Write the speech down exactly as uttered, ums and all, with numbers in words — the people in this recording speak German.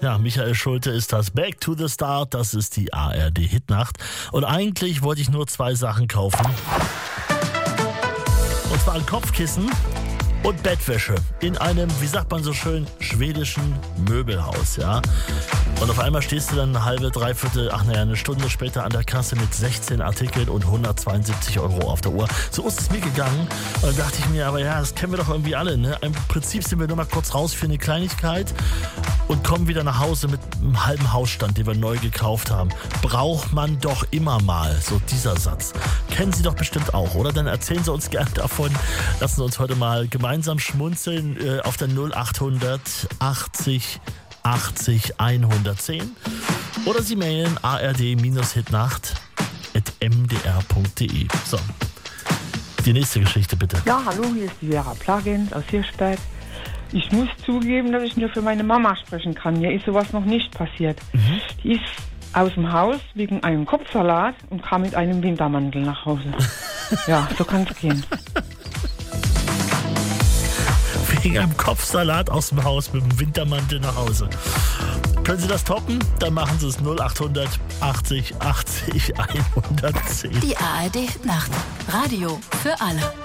Ja, Michael Schulte ist das. Back to the Start, das ist die A R D-Hitnacht. Und eigentlich wollte ich nur zwei Sachen kaufen. Und zwar ein Kopfkissen und Bettwäsche in einem, wie sagt man so schön, schwedischen Möbelhaus, ja. Und auf einmal stehst du dann eine halbe, dreiviertel, ach naja, eine Stunde später an der Kasse mit sechzehn Artikeln und hundertzweiundsiebzig Euro auf der Uhr. So ist es mir gegangen. Und dann dachte ich mir, aber ja, das kennen wir doch irgendwie alle, ne? Im Prinzip sind wir nur mal kurz raus für eine Kleinigkeit und kommen wieder nach Hause mit einem halben Hausstand, den wir neu gekauft haben. Braucht man doch immer mal, so dieser Satz. Kennen Sie doch bestimmt auch, oder? Dann erzählen Sie uns gerne davon. Lassen Sie uns heute mal gemeinsam schmunzeln äh, auf der null achthundert achtzig achtzig hundertzehn oder Sie mailen a r d hitnacht at m d r punkt d e. So, die nächste Geschichte bitte. Ja, hallo, hier ist die Vera Plagins aus Hirschberg. Ich muss zugeben, dass ich nur für meine Mama sprechen kann. Mir ist sowas noch nicht passiert. Mhm. Die ist aus dem Haus wegen einem Kopfsalat und kam mit einem Wintermantel nach Hause. Ja, so kann es gehen. Wegen einem Kopfsalat aus dem Haus mit dem Wintermantel nach Hause. Können Sie das toppen? Dann machen Sie es null achthundert achtzig achtzig hundertzehn. Die A R D Nacht. Radio für alle.